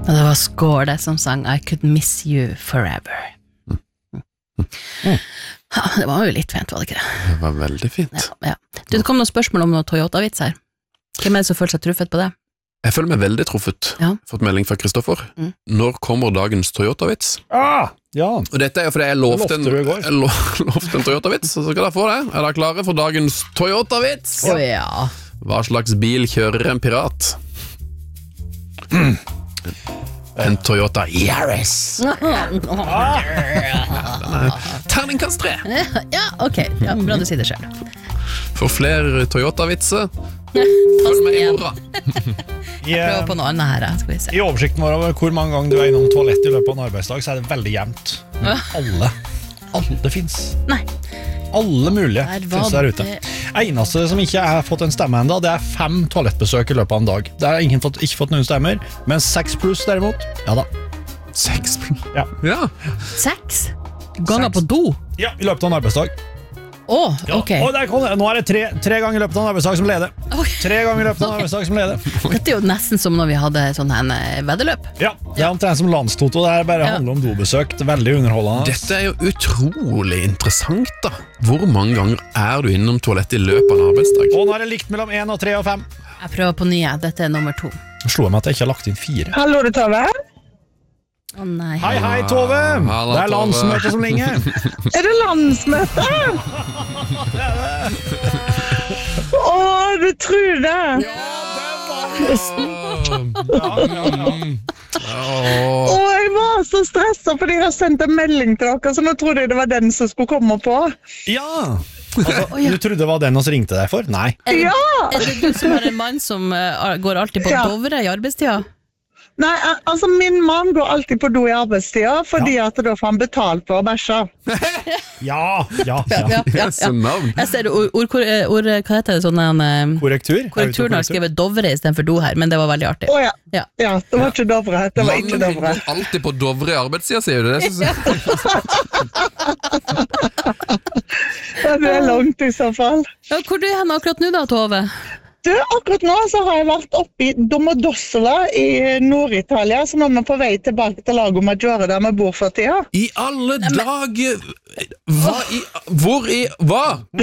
Og det var Skåle som sang I Could Miss You Forever. Ja, det var jo litt fint, var det ikke det? Det var veldig fint. Ja. Det kom noen spørsmål om noen Toyota-vits her. Hvem det som føler seg truffet på det? Jeg føler meg veldig truffet. Ja. Fått melding fra Kristoffer. Når kommer dagens Toyota-vits? Ja. Og dette er jo fordi jeg lovte en Toyota-vits, så skal dere få det. Er dere klare for dagens Toyota-vits? Ja. Hva slags bil kjører en pirat? En Toyota Yaris. Terningkast 3. Ja, ok. Ja, bra du sier det selv. For flere Toyota-vitser, følg med i morgen. Prøv på noe annet her, skal vi se. I oversikten vår over hvor mange ganger du er innom toalett i løpet av en arbeidsdag, så er det veldig jevnt. Alle finnes. Nei. Alle mulige finnes der ute. Eneste som ikke har fått en stemme enda, det er 5 toalettbesøk i løpet av en dag. Det har ikke fått noen stemmer, men 6 pluss derimot, ja da. 6 pluss? Ja. 6 ganger på do? Ja, i løpet av en arbeidsdag. Ok. Og nå er det 3 ganger i løpet av en arbeidsdag som leder. 3 ganger i løpet av en arbeidsdag som leder. Dette er jo nesten som når vi hadde sånn her veddeløp. Ja, det er omtrent som landstoto. Det her bare handler om dobesøk. Det er veldig underholdende. Dette er jo utrolig interessant da. Hvor mange ganger er du innom toalettet i løpet av en arbeidsdag? Og nå er det likt mellom 1 og 3 og 5. Jeg prøver på nye. Dette er nummer 2. Nå slår jeg meg at jeg ikke har lagt inn 4. Hallo, det Tove. Nei. Hei, Tove. Det er landsmøte som ringer. Er det landsmøte? Du tror det. Jeg var så stresset fordi jeg har sendt en melding til dere, så nå trodde jeg det var den som skulle komme på. Ja. Du trodde det var den som ringte deg for? Nei. Er det du som har en mann som går alltid på Dovre i arbeidstida? Nei, altså min mann går alltid på do i arbeidstida, fordi at da får han betalt for å bæsje. Ja. Jeg ser hva heter det sånn Korrektur? Korrekturen har skrevet Dovre i stedet for do her, men det var veldig artig. Ja, det var ikke Dovre. Det var ikke Dovre. Mannen går alltid på Dovre i arbeidstida, sier du det? Det er langt i så fall. Hvor er du hen akkurat nå da, Tove? Akkurat nå så har jeg vært oppe i Domodossola i Nord-Italia, så nå er vi på vei tilbake til Lago Maggiore der vi bor for tida. I alle dager! Hva?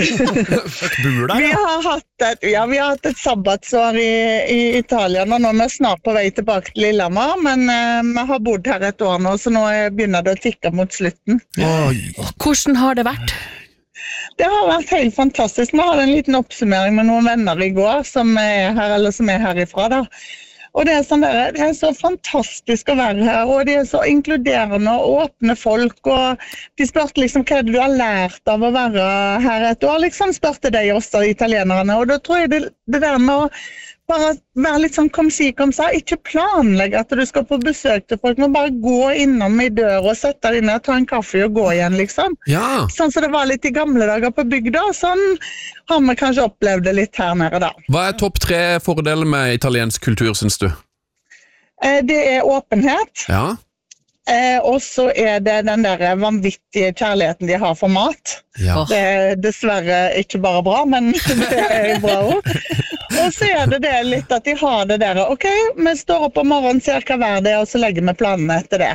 Vi har hatt et sabbatsår i Italia nå er vi snart på vei tilbake til Lillehammer, men vi har bodd her et år nå, så nå begynner det å tikke mot slutten. Hvordan har det vært? Det har vært helt fantastisk. Vi hadde en liten oppsummering med noen venner i går som er her, eller som er herifra da. Og det er sånn det er så fantastisk å være her, og de er så inkluderende og åpne folk, og de spørte liksom hva du har lært av å være her et år, liksom spørte de også, italienerne, og da tror jeg det der med å bare være litt sånn kom sa, ikke planlegge at du skal på besøk til folk, men bare gå innom i dør og sette deg ned, ta en kaffe og gå igjen, liksom. Ja. Sånn som det var litt i gamle dager på bygda, sånn har vi kanskje opplevd det litt her nede da. Hva er topp 3 fordeler med italiensk kultur, synes du? Det er åpenhet. Ja. Og så er det den der vanvittige kjærligheten de har for mat. Ja. Det er dessverre ikke bare bra, men det er bra også. Og så er det litt at de har det der, ok, vi står opp om morgenen, ser hva vær det er, og så legger vi planene etter det.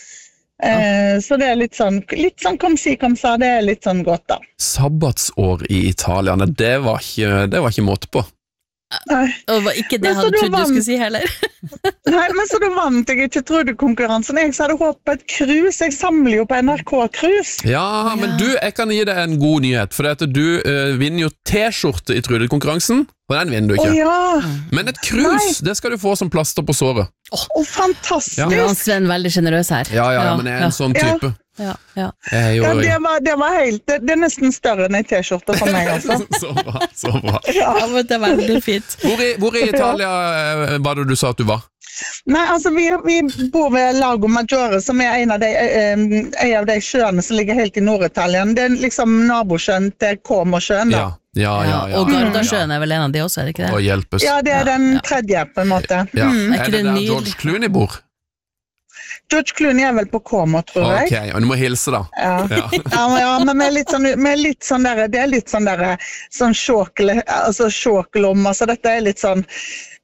Så det er litt sånn kom sa, det er litt sånn godt da. Sabbatsår i Italia, det var ikke måte på. Nei. Og var ikke det jeg hadde trodd du skulle si heller. Nei, men så da vant jeg ikke Trude-konkurransen. Jeg hadde håpet på et krus. Jeg samler jo på NRK-krus. Ja, men du, jeg kan gi deg en god nyhet, for at du vinner jo T-skjorte i Trude-konkurransen, og den vinner du ikke. Ja. Men et krus, det skal du få som plaster på såret. Fantastisk. Ja, Sven er veldig generøs her. Ja, men jeg er en sånn type. Ja. Det var helt, det er nesten større enn en T-skjorte for meg altså. Så bra. Ja, men det er veldig fint. Hvor i Italia var det du sa at du var? Nei, altså vi bor ved Lago Maggiore, som er en av de sjøene som ligger helt i Nord-Italien. Det er liksom nabosjøen til Como-sjøen da. Ja. Og Gardasjøen er vel en av de også, er det ikke det? Og hjelpes. Ja, det er den tredje på en måte. Ja. Er det der George Clooney bor? George Clooney er vel på Como, tror jeg. Ok, og du må hilse da. Ja, men det er litt sånn sjåkelom, altså dette er litt sånn,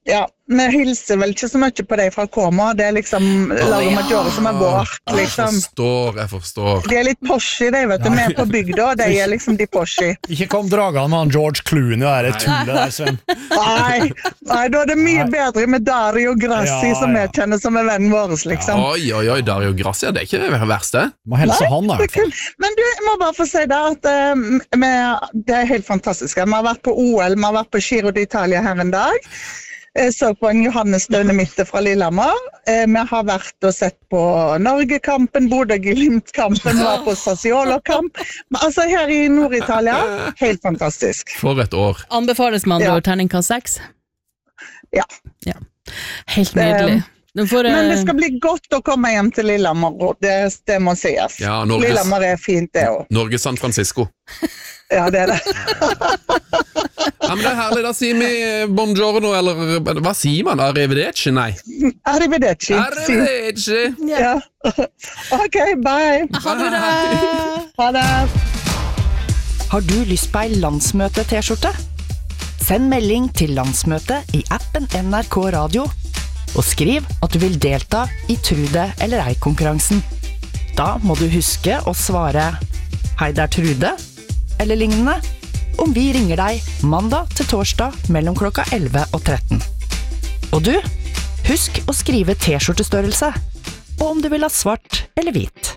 Ja, vi hilser vel ikke så mye på deg fra Koma. Det liksom lager Maggiore som vårt, liksom. Jeg forstår. De litt poshy, de, vet du. Vi på bygda, de liksom de poshy. Ikke kom dragene med han George Clooney og det tullet der, Sven. Nei, da det mye bedre med Dario Grassi, som vi kjenner som vennen vår, liksom. Oi, Dario Grassi, det ikke det verste. Må helse han, da. Men du, jeg må bare få si det at det helt fantastisk. Vi har vært på OL, vi har vært på Giro d'Italia her en dag. Jeg så på en Johannes Døvne-Mitte fra Lillehammer. Vi har vært og sett på Norge-kampen, Bodø-Glimt-kampen, var på Sassuolo-kamp. Altså her i Nord-Italia, helt fantastisk. For et år. Anbefales med andre ord terningkast 6? Ja. Helt nydelig. Men det skal bli godt å komme hjem til Lillehammer, det må sies. Ja, Lillehammer fint det også. Norge San Francisco. Ja, det det. Ja, men det herlig, da sier vi buongiorno, eller hva sier man? Arrivederci? Nei. Arrivederci. Ja. Ok, bye. Ha det. Ha det. Har du lyst på ei landsmøte-t-skjorte? Send melding til landsmøtet i appen NRK Radio, og skriv at du vil delta i Trude eller ei-konkurransen. Da må du huske å svare «Hei, det Trude», eller lignende, om vi ringer deg mandag til torsdag mellom klokka 11 og 13. Og du, husk å skrive t-skjortestørrelse, og om du vil ha svart eller hvit.